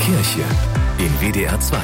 Kirche in WDR 2.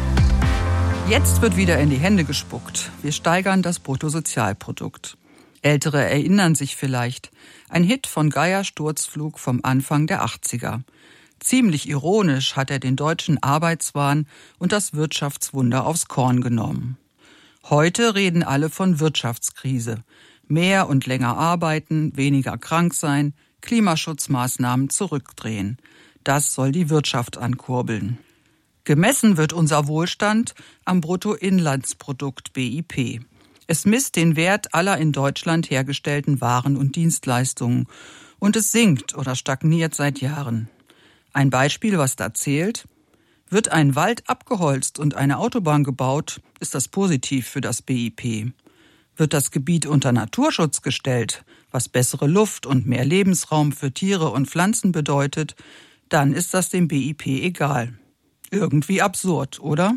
Jetzt wird wieder in die Hände gespuckt. Wir steigern das Bruttosozialprodukt. Ältere erinnern sich vielleicht. Ein Hit von Geier Sturzflug vom Anfang der 80er. Ziemlich ironisch hat er den deutschen Arbeitswahn und das Wirtschaftswunder aufs Korn genommen. Heute reden alle von Wirtschaftskrise. Mehr und länger arbeiten, weniger krank sein, Klimaschutzmaßnahmen zurückdrehen. Das soll die Wirtschaft ankurbeln. Gemessen wird unser Wohlstand am Bruttoinlandsprodukt BIP. Es misst den Wert aller in Deutschland hergestellten Waren und Dienstleistungen und es sinkt oder stagniert seit Jahren. Ein Beispiel, was da zählt: Wird ein Wald abgeholzt und eine Autobahn gebaut, ist das positiv für das BIP. Wird das Gebiet unter Naturschutz gestellt, was bessere Luft und mehr Lebensraum für Tiere und Pflanzen bedeutet, dann ist das dem BIP egal. Irgendwie absurd, oder?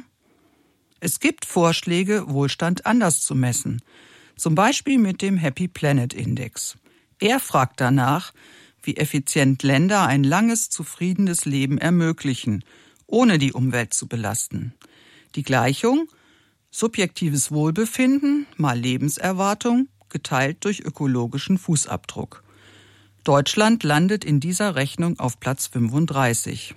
Es gibt Vorschläge, Wohlstand anders zu messen. Zum Beispiel mit dem Happy Planet Index. Er fragt danach, wie effizient Länder ein langes, zufriedenes Leben ermöglichen, ohne die Umwelt zu belasten. Die Gleichung: subjektives Wohlbefinden mal Lebenserwartung geteilt durch ökologischen Fußabdruck. Deutschland landet in dieser Rechnung auf Platz 35.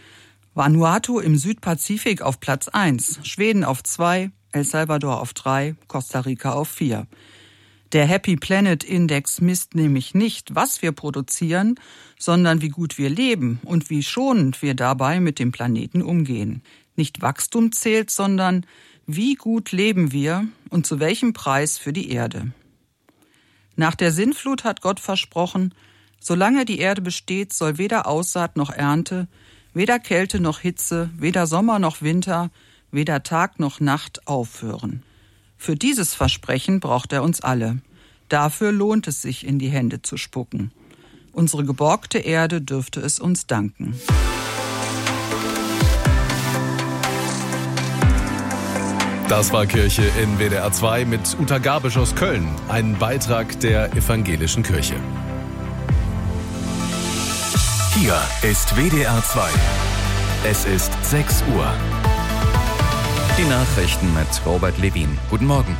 Vanuatu im Südpazifik auf Platz 1, Schweden auf 2, El Salvador auf 3, Costa Rica auf 4. Der Happy Planet Index misst nämlich nicht, was wir produzieren, sondern wie gut wir leben und wie schonend wir dabei mit dem Planeten umgehen. Nicht Wachstum zählt, sondern wie gut leben wir und zu welchem Preis für die Erde. Nach der Sintflut hat Gott versprochen: Solange die Erde besteht, soll weder Aussaat noch Ernte, weder Kälte noch Hitze, weder Sommer noch Winter, weder Tag noch Nacht aufhören. Für dieses Versprechen braucht er uns alle. Dafür lohnt es sich, in die Hände zu spucken. Unsere geborgte Erde dürfte es uns danken. Das war Kirche in WDR 2 mit Uta Gabisch aus Köln. Ein Beitrag der evangelischen Kirche. Hier ist WDR 2. Es ist 6 Uhr. Die Nachrichten mit Robert Levin. Guten Morgen.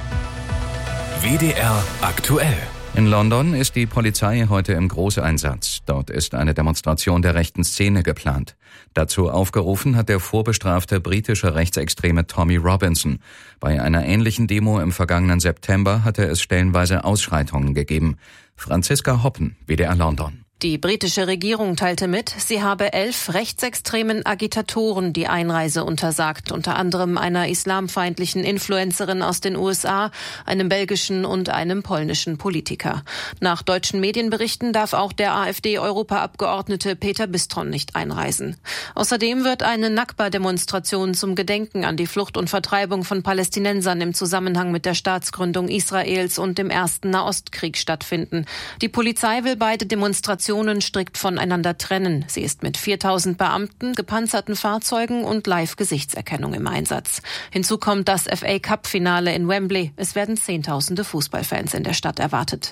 WDR aktuell. In London ist die Polizei heute im Großeinsatz. Dort ist eine Demonstration der rechten Szene geplant. Dazu aufgerufen hat der vorbestrafte britische Rechtsextreme Tommy Robinson. Bei einer ähnlichen Demo im vergangenen September hatte es stellenweise Ausschreitungen gegeben. Franziska Hoppen, WDR London. Die britische Regierung teilte mit, sie habe 11 rechtsextremen Agitatoren die Einreise untersagt, unter anderem einer islamfeindlichen Influencerin aus den USA, einem belgischen und einem polnischen Politiker. Nach deutschen Medienberichten darf auch der AfD-Europaabgeordnete Peter Bistron nicht einreisen. Außerdem wird eine Nakba-Demonstration zum Gedenken an die Flucht und Vertreibung von Palästinensern im Zusammenhang mit der Staatsgründung Israels und dem ersten Nahostkrieg stattfinden. Die Polizei will beide Demonstrationen strikt voneinander trennen. Sie ist mit 4000 Beamten, gepanzerten Fahrzeugen und Live-Gesichtserkennung im Einsatz. Hinzu kommt das FA-Cup-Finale in Wembley. Es werden Zehntausende Fußballfans in der Stadt erwartet.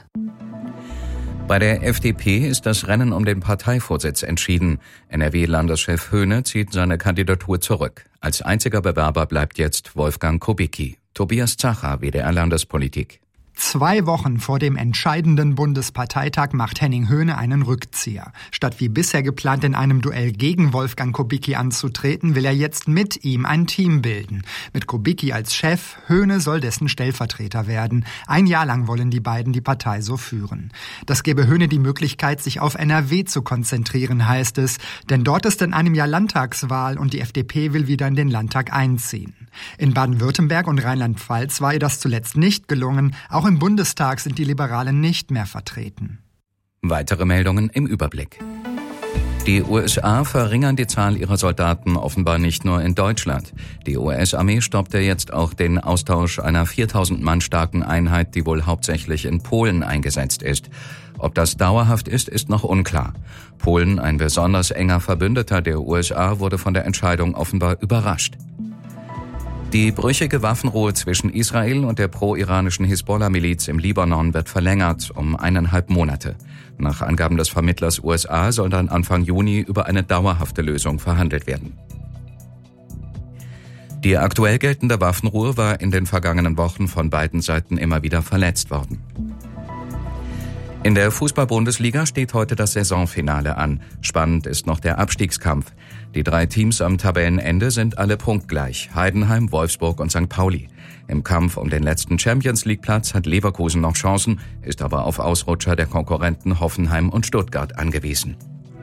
Bei der FDP ist das Rennen um den Parteivorsitz entschieden. NRW-Landeschef Höhne zieht seine Kandidatur zurück. Als einziger Bewerber bleibt jetzt Wolfgang Kubicki. Tobias Zacher, WDR Landespolitik. 2 Wochen vor dem entscheidenden Bundesparteitag macht Henning Höhne einen Rückzieher. Statt wie bisher geplant in einem Duell gegen Wolfgang Kubicki anzutreten, will er jetzt mit ihm ein Team bilden. Mit Kubicki als Chef, Höhne soll dessen Stellvertreter werden. 1 Jahr lang wollen die beiden die Partei so führen. Das gebe Höhne die Möglichkeit, sich auf NRW zu konzentrieren, heißt es. Denn dort ist in einem Jahr Landtagswahl und die FDP will wieder in den Landtag einziehen. In Baden-Württemberg und Rheinland-Pfalz war ihr das zuletzt nicht gelungen. Auch im Bundestag sind die Liberalen nicht mehr vertreten. Weitere Meldungen im Überblick. Die USA verringern die Zahl ihrer Soldaten offenbar nicht nur in Deutschland. Die US-Armee stoppte jetzt auch den Austausch einer 4000 Mann starken Einheit, die wohl hauptsächlich in Polen eingesetzt ist. Ob das dauerhaft ist, ist noch unklar. Polen, ein besonders enger Verbündeter der USA, wurde von der Entscheidung offenbar überrascht. Die brüchige Waffenruhe zwischen Israel und der pro-iranischen Hisbollah-Miliz im Libanon wird verlängert um 1,5 Monate. Nach Angaben des Vermittlers USA soll dann Anfang Juni über eine dauerhafte Lösung verhandelt werden. Die aktuell geltende Waffenruhe war in den vergangenen Wochen von beiden Seiten immer wieder verletzt worden. In der Fußball-Bundesliga steht heute das Saisonfinale an. Spannend ist noch der Abstiegskampf. Die 3 Teams am Tabellenende sind alle punktgleich: Heidenheim, Wolfsburg und St. Pauli. Im Kampf um den letzten Champions-League-Platz hat Leverkusen noch Chancen, ist aber auf Ausrutscher der Konkurrenten Hoffenheim und Stuttgart angewiesen.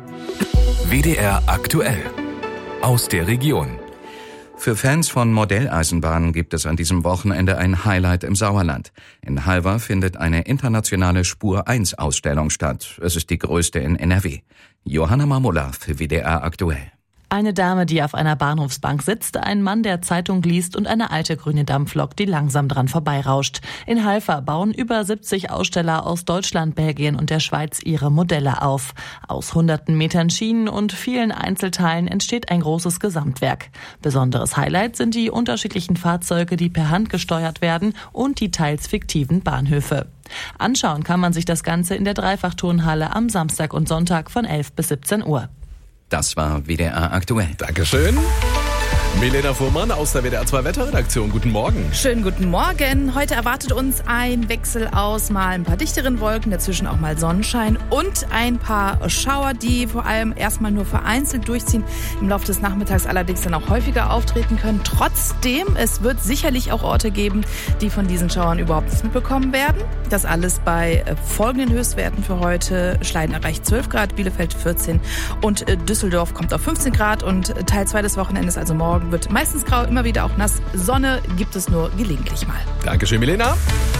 WDR aktuell aus der Region. Für Fans von Modelleisenbahnen gibt es an diesem Wochenende ein Highlight im Sauerland. In Halver findet eine internationale Spur-1-Ausstellung statt. Es ist die größte in NRW. Johanna Marmola für WDR aktuell. Eine Dame, die auf einer Bahnhofsbank sitzt, ein Mann, der Zeitung liest und eine alte grüne Dampflok, die langsam dran vorbeirauscht. In Halver bauen über 70 Aussteller aus Deutschland, Belgien und der Schweiz ihre Modelle auf. Aus hunderten Metern Schienen und vielen Einzelteilen entsteht ein großes Gesamtwerk. Besonderes Highlight sind die unterschiedlichen Fahrzeuge, die per Hand gesteuert werden, und die teils fiktiven Bahnhöfe. Anschauen kann man sich das Ganze in der Dreifachturnhalle am Samstag und Sonntag von 11 bis 17 Uhr. Das war WDR aktuell. Dankeschön. Milena Fuhrmann aus der WDR 2 Wetterredaktion. Guten Morgen. Schönen guten Morgen. Heute erwartet uns ein Wechsel aus mal ein paar dichteren Wolken, dazwischen auch mal Sonnenschein und ein paar Schauer, die vor allem erstmal nur vereinzelt durchziehen, im Laufe des Nachmittags allerdings dann auch häufiger auftreten können. Trotzdem, es wird sicherlich auch Orte geben, die von diesen Schauern überhaupt nichts mitbekommen werden. Das alles bei folgenden Höchstwerten für heute. Schleiden erreicht 12 Grad, Bielefeld 14 und Düsseldorf kommt auf 15 Grad und Teil 2 des Wochenendes, also morgen, wird meistens grau, immer wieder auch nass. Sonne gibt es nur gelegentlich mal. Dankeschön, Milena.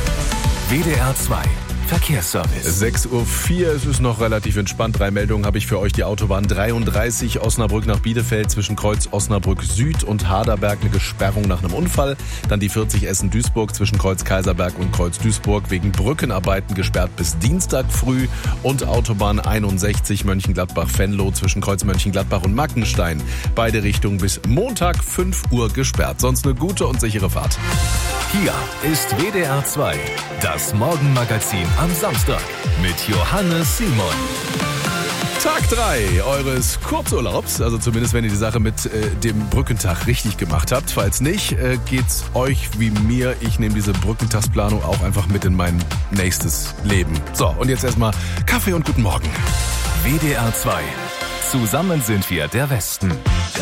WDR 2 Verkehrsservice. 6:04 Uhr, es ist noch relativ entspannt. 3 Meldungen habe ich für euch. Die Autobahn 33 Osnabrück nach Bielefeld zwischen Kreuz Osnabrück Süd und Harderberg eine Gesperrung nach einem Unfall. Dann die 40 Essen-Duisburg zwischen Kreuz Kaiserberg und Kreuz Duisburg wegen Brückenarbeiten gesperrt bis Dienstag früh. Und Autobahn 61 Mönchengladbach-Venlo zwischen Kreuz Mönchengladbach und Mackenstein. Beide Richtungen bis Montag 5 Uhr gesperrt. Sonst eine gute und sichere Fahrt. Hier ist WDR 2, das Morgenmagazin am Samstag mit Johannes Simon. Tag 3 eures Kurzurlaubs, also zumindest wenn ihr die Sache mit dem Brückentag richtig gemacht habt. Falls nicht, geht's euch wie mir. Ich nehme diese Brückentagsplanung auch einfach mit in mein nächstes Leben. So, und jetzt erstmal Kaffee und guten Morgen. WDR 2, zusammen sind wir der Westen.